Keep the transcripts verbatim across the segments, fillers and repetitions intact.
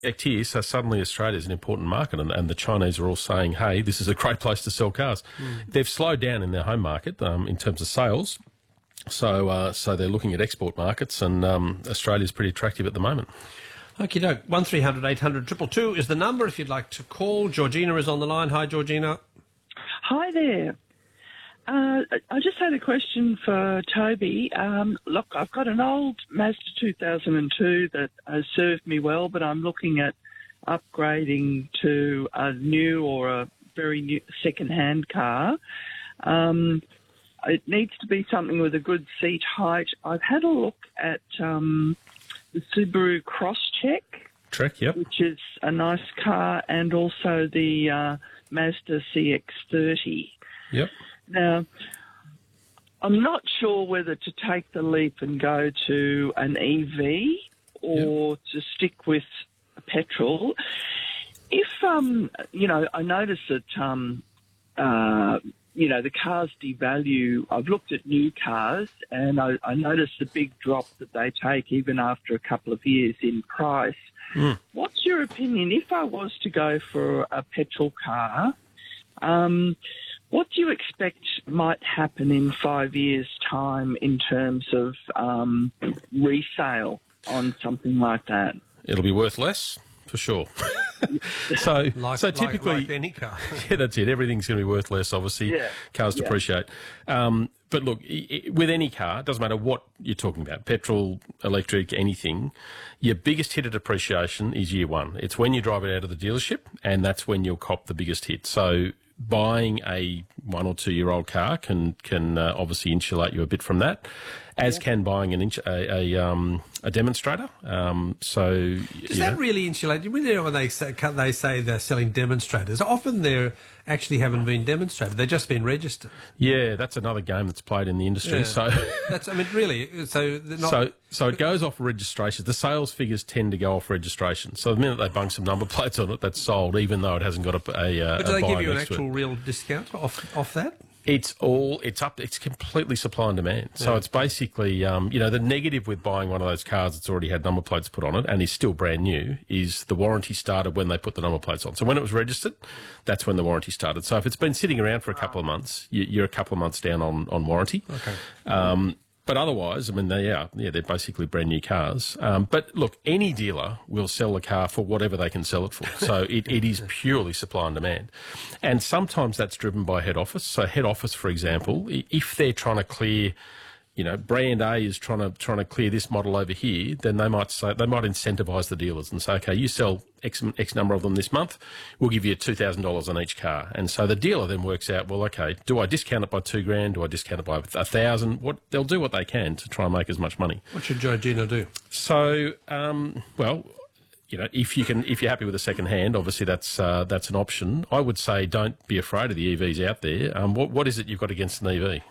Effect here, so suddenly Australia is an important market, and, and the Chinese are all saying, hey, this is a great place to sell cars. Mm. They've slowed down in their home market um, in terms of sales, so uh, so they're looking at export markets, and um, Australia's pretty attractive at the moment. Okie doke. one three hundred eight hundred two two two is the number if you'd like to call. Georgina is on the line. Hi, Georgina. Hi there. Uh, I just had a question for Toby. Um, look, I've got an old Mazda two thousand two that has served me well, but I'm looking at upgrading to a new or a very new second-hand car. Um, it needs to be something with a good seat height. I've had a look at um, the Subaru Crosstrek, Trek, yep. which is a nice car, and also the uh, Mazda C X thirty. Yep. Now, I'm not sure whether to take the leap and go to an E V or yep. to stick with a petrol. If, um, you know, I notice that, um, uh, you know, the cars devalue. I've looked at new cars and I, I noticed the big drop that they take even after a couple of years in price. Mm. What's your opinion? If I was to go for a petrol car, um, what do you expect might happen in five years' time in terms of um, resale on something like that? It'll be worth less, for sure. so, like, so typically, like, like any car. yeah, that's it. Everything's going to be worth less. Obviously, yeah. cars yeah. depreciate. Um, but look, with any car, it doesn't matter what you're talking about, petrol, electric, anything, your biggest hit of depreciation is year one. It's when you drive it out of the dealership, and that's when you'll cop the biggest hit. So buying a one or two year old car can can uh, obviously insulate you a bit from that, as yeah. can buying an inch, a a, um, a demonstrator. Um, so does that know. really insulate you? When they say, they say they're selling demonstrators, often they're actually haven't been demonstrated; they've just been registered. Yeah, that's another game that's played in the industry. Yeah. So that's I mean, really, so they're not, so so it goes off registration. The sales figures tend to go off registration. So the minute they bung some number plates on it, that's sold, even though it hasn't got a. a, a but do they give you an actual it. real discount off off that? It's all, it's up, it's completely supply and demand. So yeah. it's basically, um, you know, the negative with buying one of those cars that's already had number plates put on it and is still brand new is the warranty started when they put the number plates on. So when it was registered, that's when the warranty started. So if it's been sitting around for a couple of months, you, you're a couple of months down on, on warranty. Okay. Um, But otherwise, I mean, they are, yeah, they're basically brand new cars. Um, but look, any dealer will sell a car for whatever they can sell it for. So it, it is purely supply and demand. And sometimes that's driven by head office. So head office, for example, if they're trying to clear, you know, brand A is trying to trying to clear this model over here, then they might say they might incentivise the dealers and say, okay, you sell X, X number of them this month, we'll give you two thousand dollars on each car. And so the dealer then works out, well, okay, do I discount it by two grand? Do I discount it by a thousand? What they'll do what they can to try and make as much money. What should Georgina do? So, um, well, you know, if you can, if you're happy with a second hand, obviously that's uh, that's an option. I would say don't be afraid of the E Vs out there. Um, what what is it you've got against an E V?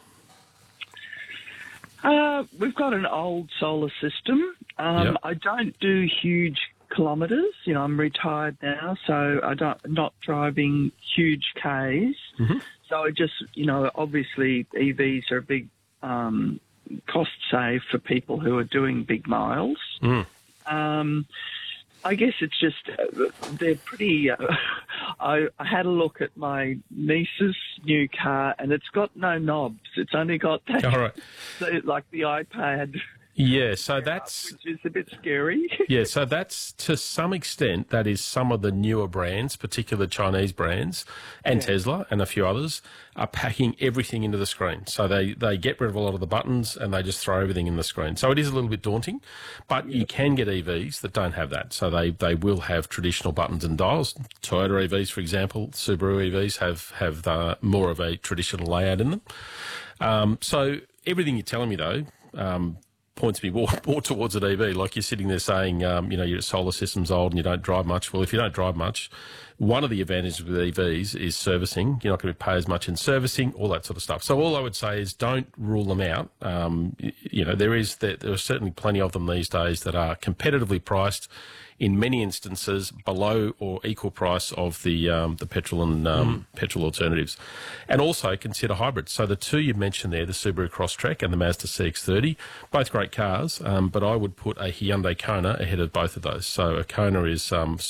Uh, we've got an old solar system. Um, yep. I don't do huge kilometres. You know, I'm retired now, so I don't not driving huge Ks. Mm-hmm. So I just, you know, obviously E Vs are a big um, cost save for people who are doing big miles. Mm. Um, I guess it's just uh, they're pretty. Uh, I, I had a look at my niece's new car, and it's got no knobs. It's only got that, all right. so, like the iPad. Yeah, so that's... Which is a bit scary. Yeah, so that's, to some extent, that is some of the newer brands, particular Chinese brands, and yeah. Tesla and a few others, are packing everything into the screen. So they, they get rid of a lot of the buttons and they just throw everything in the screen. So it is a little bit daunting, but yeah. you can get E Vs that don't have that. So they, they will have traditional buttons and dials. Toyota E Vs, for example, Subaru E Vs have, have the, more of a traditional layout in them. Um, so everything you're telling me, though... Um, points me more, more towards an E V. Like you're sitting there saying, um, you know, your solar system's old and you don't drive much. Well, if you don't drive much, one of the advantages with E Vs is servicing. You're not going to pay as much in servicing, all that sort of stuff. So all I would say is don't rule them out. Um, you know, there is there, there are certainly plenty of them these days that are competitively priced in many instances below or equal price of the um, the petrol and um, mm. petrol alternatives. And also consider hybrids. So the two you mentioned there, the Subaru Crosstrek and the Mazda C X thirty, both great cars, um, but I would put a Hyundai Kona ahead of both of those. So a Kona is um,